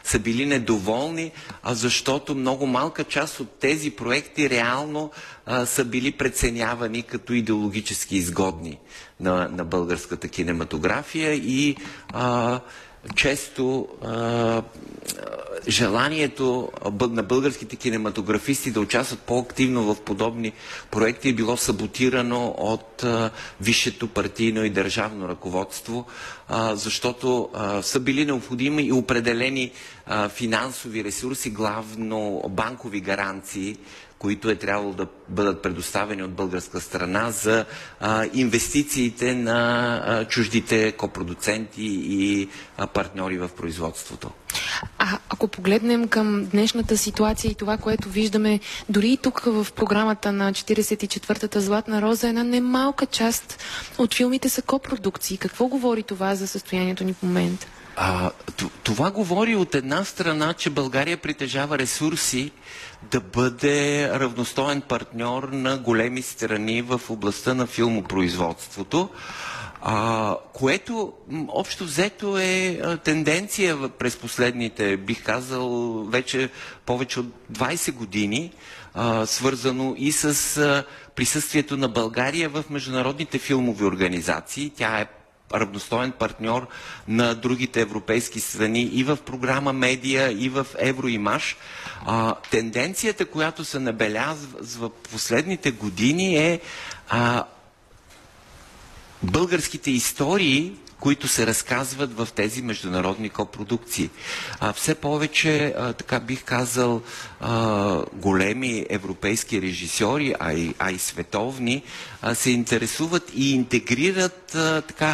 са били недоволни, защото много малка част от тези проекти реално са били преценявани като идеологически изгодни на българската кинематография и често желанието на българските кинематографисти да участват по-активно в подобни проекти е било саботирано от висшето партийно и държавно ръководство, защото са били необходими и определени финансови ресурси, главно банкови гаранции, които е трябвало да бъдат предоставени от българска страна за инвестициите на чуждите копродуценти и партньори в производството. Ако погледнем към днешната ситуация и това, което виждаме дори и тук в програмата на 44-та Златна роза, една немалка част от филмите са копродукции. Какво говори това за състоянието ни в момента? Това говори от една страна, че България притежава ресурси да бъде равностоен партньор на големи страни в областта на филмопроизводството, което общо взето е тенденция през последните, бих казал, вече повече от 20 години, свързано и с присъствието на България в международните филмови организации. Тя е равностоен партньор на другите европейски страни и в програма Медия, и в Евроимаж. Тенденцията, която се набелязва в последните години е българските истории, които се разказват в тези международни копродукции. Все повече, така бих казал, големи европейски режисьори, а и световни, се интересуват и интегрират така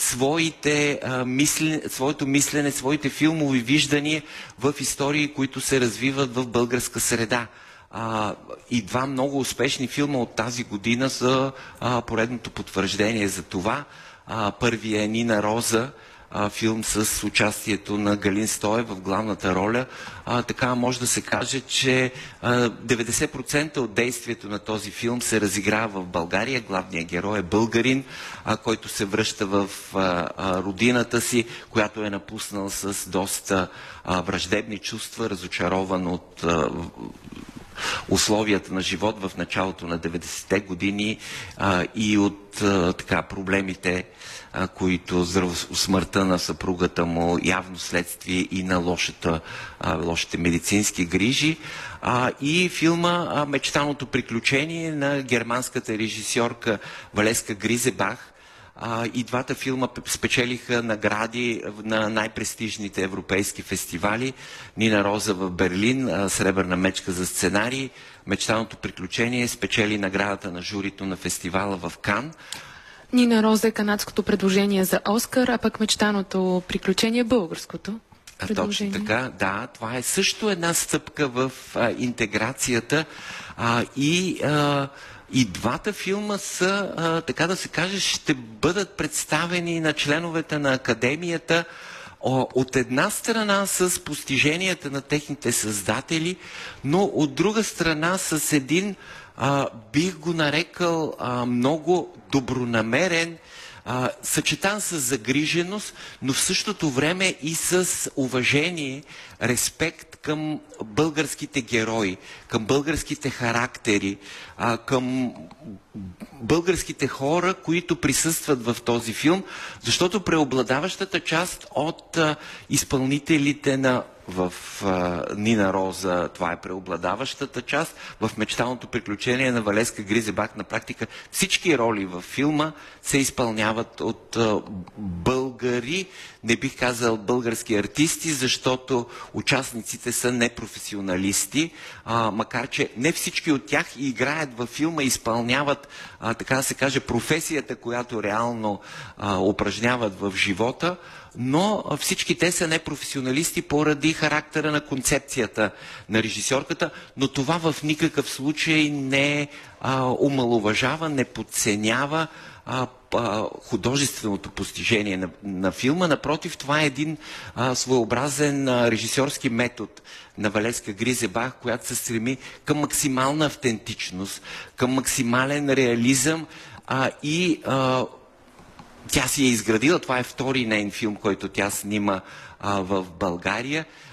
своето мислене, своите филмови виждания в истории, които се развиват в българска среда. И два много успешни филма от тази година са поредното потвърждение за това. Първият е Нина Роза, филм с участието на Галин Стоев в главната роля. Така може да се каже, че 90% от действието на този филм се разиграва в България. Главният герой е българин, който се връща в родината си, която е напуснал с доста враждебни чувства, разочарован от условията на живот в началото на 90-те години и от проблемите, които смъртта на съпругата му, явно следствие и на лошите медицински грижи. И филма "Мечтаното приключение" на германската режисьорка Валеска Гризебах. И двата филма спечелиха награди на най-престижните европейски фестивали. Нина Роза в Берлин, Сребърна мечка за сценарий. "Мечтаното приключение" спечели наградата на журито на фестивала в Кан. Нина Роза е канадското предложение за Оскар, а пък "Мечтаното приключение" българското предложение. Точно така, да. Това е също една стъпка в интеграцията и двата филма са, така да се каже, ще бъдат представени на членовете на Академията от една страна с постиженията на техните създатели, но от друга страна с един, бих го нарекал, много добронамерен, съчетан с загриженост, но в същото време и с уважение, респект към българските герои, към българските характери, към българските хора, които присъстват в този филм, защото преобладаващата част от изпълнителите в Нина Роза, това е преобладаващата част, в "Мечтаното приключение" на Валеска Гризебах, на практика всички роли във филма се изпълняват от българи, не бих казал български артисти, защото участниците са непрофесионалисти, макар че не всички от тях играят във филма, изпълняват, така да се каже, професията, която реално упражняват в живота, но всички те са непрофесионалисти поради характера на концепцията на режисьорката, но това в никакъв случай не омаловажава, не подценява художественото постижение на филма. Напротив, това е един своеобразен режисьорски метод на Валеска Гризебах, която се стреми към максимална автентичност, към максимален реализъм и тя си е изградила, това е втори нейн филм, който тя снима в България,